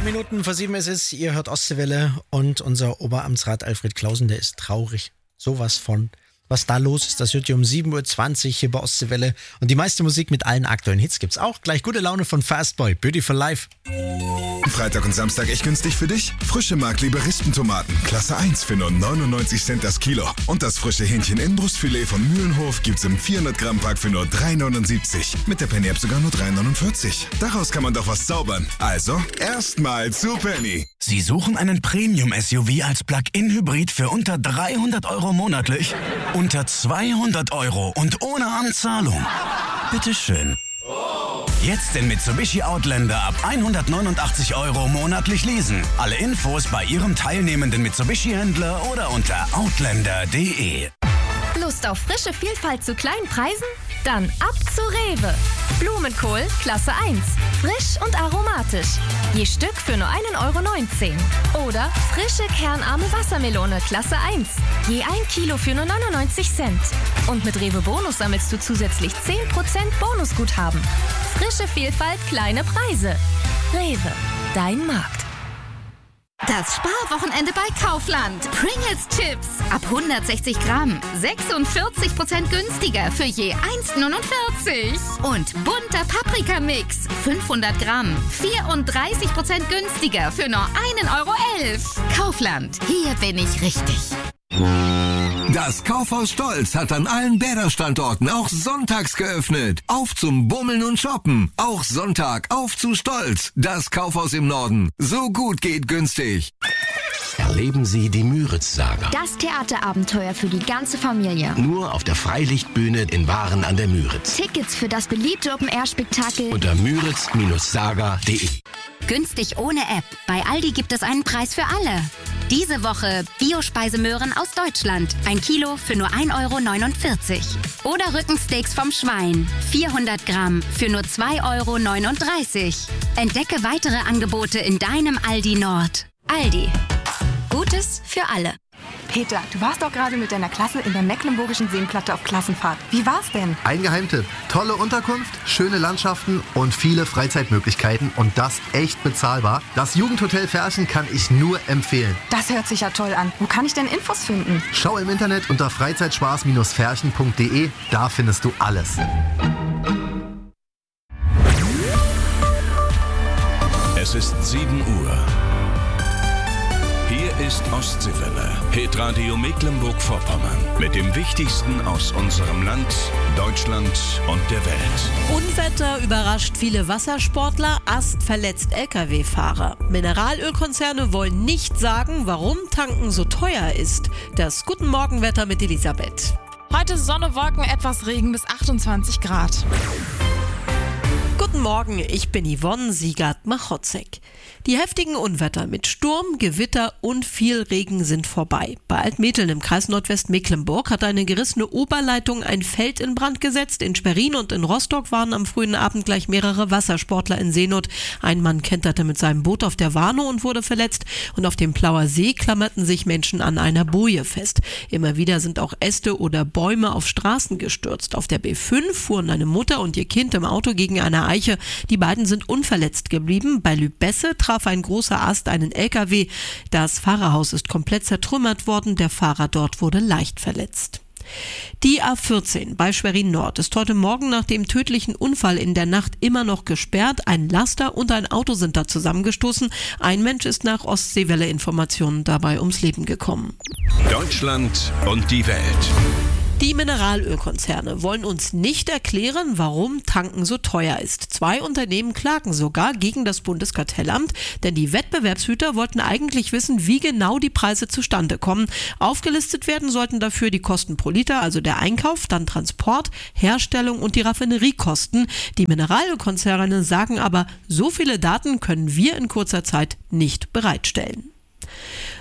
3:07 ist es, ihr hört Ostseewelle und unser Oberamtsrat Alfred Klausen, der ist traurig. Sowas von. Was da los ist, das hört ihr um 7:20 Uhr hier bei Ostseewelle. Und die meiste Musik mit allen aktuellen Hits gibt's auch. Gleich gute Laune von Fastboy, Beautiful Life. Freitag und Samstag echt günstig für dich? Frische Markleber Rispentomaten, Klasse 1 für nur 99 Cent das Kilo. Und das frische Hähnchen Inbrustfilet von Mühlenhof gibt's im 400 Gramm Pack für nur 3,79. Mit der Penny App sogar nur 3,49. Daraus kann man doch was zaubern. Also, erstmal zu Penny. Sie suchen einen Premium-SUV als Plug-in-Hybrid für unter 300 € monatlich? Unter 200 € und ohne Anzahlung? Bitteschön. Jetzt den Mitsubishi Outlander ab 189 € monatlich leasen. Alle Infos bei Ihrem teilnehmenden Mitsubishi-Händler oder unter outlander.de. Lust auf frische Vielfalt zu kleinen Preisen? Dann ab zu Rewe. Blumenkohl Klasse 1. Frisch und aromatisch. Je Stück für nur 1,19 €. Oder frische kernarme Wassermelone Klasse 1. Je 1 Kilo für nur 99 Cent. Und mit Rewe Bonus sammelst du zusätzlich 10% Bonusguthaben. Frische Vielfalt, kleine Preise. Rewe, dein Markt. Das Sparwochenende bei Kaufland. Pringles Chips ab 160 Gramm. 46% günstiger für je 1,49. Und bunter Paprikamix. 500 Gramm. 34% günstiger für nur 1,11 €. Kaufland. Hier bin ich richtig. Das Kaufhaus Stolz hat an allen Bäder-Standorten auch sonntags geöffnet. Auf zum Bummeln und Shoppen. Auch Sonntag auf zu Stolz. Das Kaufhaus im Norden. So gut geht günstig. Erleben Sie die Müritz-Saga. Das Theaterabenteuer für die ganze Familie. Nur auf der Freilichtbühne in Waren an der Müritz. Tickets für das beliebte Open-Air-Spektakel unter müritz-saga.de. Günstig ohne App. Bei Aldi gibt es einen Preis für alle. Diese Woche Bio-Speisemöhren aus Deutschland. 1 Kilo für nur 1,49 €. Oder Rückensteaks vom Schwein. 400 Gramm für nur 2,39 €. Entdecke weitere Angebote in deinem Aldi Nord. Aldi. Gutes für alle. Peter, du warst doch gerade mit deiner Klasse in der Mecklenburgischen Seenplatte auf Klassenfahrt. Wie war's denn? Ein Geheimtipp. Tolle Unterkunft, schöne Landschaften und viele Freizeitmöglichkeiten und das echt bezahlbar. Das Jugendhotel Ferchen kann ich nur empfehlen. Das hört sich ja toll an. Wo kann ich denn Infos finden? Schau im Internet unter freizeitspaß-ferchen.de. Da findest du alles. Es ist 7 Uhr. Hier ist Ostseewelle, Hitradio Mecklenburg-Vorpommern. Mit dem Wichtigsten aus unserem Land, Deutschland und der Welt. Unwetter überrascht viele Wassersportler, Ast verletzt Lkw-Fahrer. Mineralölkonzerne wollen nicht sagen, warum Tanken so teuer ist. Das Guten Morgenwetter mit Elisabeth. Heute Sonne, Wolken, etwas Regen bis 28 Grad. Guten Morgen, ich bin Yvonne Siegert-Machotzek. Die heftigen Unwetter mit Sturm, Gewitter und viel Regen sind vorbei. Bei Altmetteln im Kreis Nordwestmecklenburg hat eine gerissene Oberleitung ein Feld in Brand gesetzt. In Schwerin und in Rostock waren am frühen Abend gleich mehrere Wassersportler in Seenot. Ein Mann kenterte mit seinem Boot auf der Warnow und wurde verletzt. Und auf dem Plauer See klammerten sich Menschen an einer Boje fest. Immer wieder sind auch Äste oder Bäume auf Straßen gestürzt. Auf der B5 fuhren eine Mutter und ihr Kind im Auto gegen eine Eiche. Die beiden sind unverletzt geblieben. Bei Lübesse traf ein großer Ast einen LKW. Das Fahrerhaus ist komplett zertrümmert worden. Der Fahrer dort wurde leicht verletzt. Die A14 bei Schwerin Nord ist heute Morgen nach dem tödlichen Unfall in der Nacht immer noch gesperrt. Ein Laster und ein Auto sind da zusammengestoßen. Ein Mensch ist nach Ostseewelle-Informationen dabei ums Leben gekommen. Deutschland und die Welt. Die Mineralölkonzerne wollen uns nicht erklären, warum Tanken so teuer ist. 2 Unternehmen klagen sogar gegen das Bundeskartellamt, denn die Wettbewerbshüter wollten eigentlich wissen, wie genau die Preise zustande kommen. Aufgelistet werden sollten dafür die Kosten pro Liter, also der Einkauf, dann Transport, Herstellung und die Raffineriekosten. Die Mineralölkonzerne sagen aber, so viele Daten können wir in kurzer Zeit nicht bereitstellen.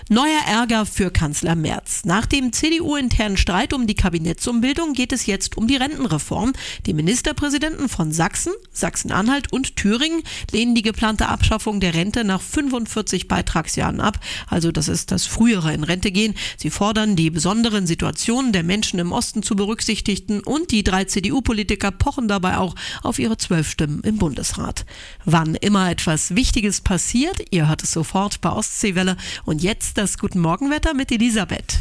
Neuer Ärger für Kanzler Merz. Nach dem CDU-internen Streit um die Kabinettsumbildung geht es jetzt um die Rentenreform. Die Ministerpräsidenten von Sachsen, Sachsen-Anhalt und Thüringen lehnen die geplante Abschaffung der Rente nach 45 Beitragsjahren ab. Also das ist das frühere in Rente gehen. Sie fordern, die besonderen Situationen der Menschen im Osten zu berücksichtigen, und die 3 CDU-Politiker pochen dabei auch auf ihre 12 Stimmen im Bundesrat. Wann immer etwas Wichtiges passiert, ihr hört es sofort bei Ostseewelle. Und jetzt das Guten Morgenwetter mit Elisabeth.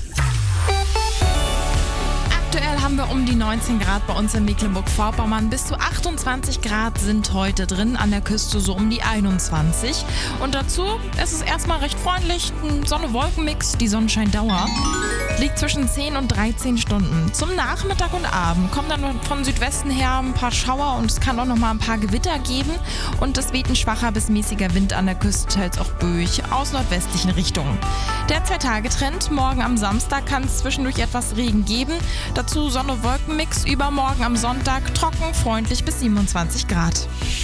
Aktuell haben wir um die 19 Grad bei uns in Mecklenburg-Vorpommern. Bis zu 28 Grad sind heute drin, an der Küste so um die 21. Und dazu ist es erstmal recht freundlich, ein Sonne-Wolken-Mix, die Sonnenscheindauer liegt zwischen 10 und 13 Stunden. Zum Nachmittag und Abend kommen dann von Südwesten her ein paar Schauer und es kann auch noch mal ein paar Gewitter geben. Und es weht ein schwacher bis mäßiger Wind an der Küste, teils auch Böig aus nordwestlichen Richtungen. Der 2-Tage-Trend, morgen am Samstag kann es zwischendurch etwas Regen geben. Dazu Sonne-Wolken-Mix, übermorgen am Sonntag trocken, freundlich bis 27 Grad.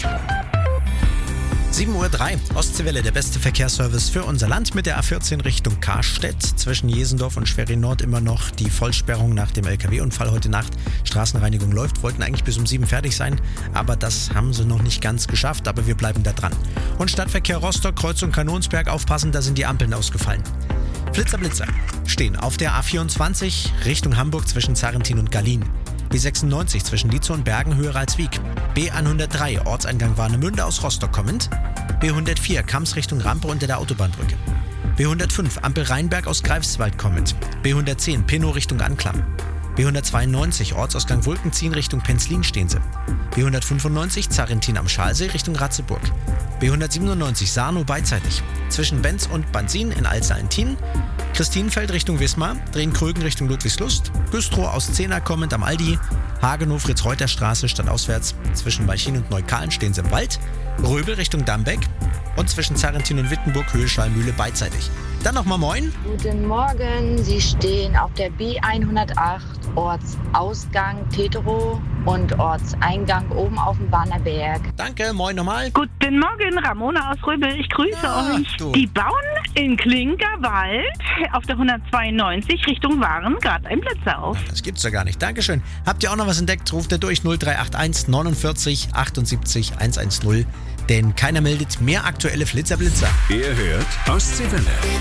7:03 Uhr, Ostseewelle, der beste Verkehrsservice für unser Land mit der A14 Richtung Karstedt. Zwischen Jesendorf und Schwerin Nord immer noch die Vollsperrung nach dem LKW-Unfall heute Nacht. Straßenreinigung läuft, wollten eigentlich bis um 7 fertig sein, aber das haben sie noch nicht ganz geschafft, aber wir bleiben da dran. Und Stadtverkehr Rostock, Kreuzung Kanonsberg, aufpassen, da sind die Ampeln ausgefallen. Blitzer stehen auf der A24 Richtung Hamburg zwischen Zarrentin und Gallien. B96 zwischen Lietzow und Bergen höher als Wieg. B103 Ortseingang Warnemünde aus Rostock kommend. B104 Kams Richtung Rampe unter der Autobahnbrücke. B105 Ampel Rheinberg aus Greifswald kommend. B110 Pinnow Richtung Anklam. B192 Ortsausgang Wulkenziehen Richtung Penzlin stehen sie. B195 Zarrentin am Schalsee Richtung Ratzeburg. B197 Sarnow beidseitig. Zwischen Benz und Bansin in Alsalenthin. Christinenfeld Richtung Wismar. Drehen-Krögen Richtung Ludwigslust. Güstrow aus Zehner kommend am Aldi. Hagenow Fritz-Reuter-Straße stadtauswärts. Zwischen Walchin und Neukalen stehen sie im Wald. Röbel Richtung Dambeck. Und zwischen Zarrentin und Wittenburg Höhe-Schallmühle beidseitig. Dann nochmal moin. Guten Morgen, Sie stehen auf der B108, Ortsausgang Teterow und Ortseingang oben auf dem Bahnerberg. Danke, moin nochmal. Guten Morgen, Ramona aus Röbel, ich grüße euch. Du. Die bauen in Klinkerwald auf der 192 Richtung Waren gerade ein Blitzer auf. Das gibt's ja gar nicht. Dankeschön. Habt ihr auch noch was entdeckt? Ruft ihr durch 0381 49 78 110. Denn keiner meldet mehr aktuelle Flitzer-Blitzer. Ihr hört Ostseewelle.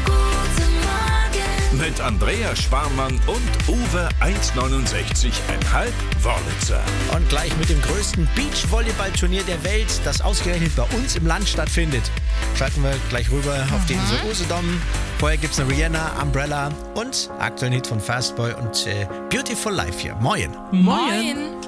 Mit Andrea Sparmann und Uwe 1,69,5 Wörlitzer. Und gleich mit dem größten Beachvolleyball-Turnier der Welt, das ausgerechnet bei uns im Land stattfindet. Schalten wir gleich rüber auf die Insel Usedom. Vorher gibt's eine Rihanna, Umbrella und aktuellen Hit von Fastboy und Beautiful Life hier. Moin. Moin.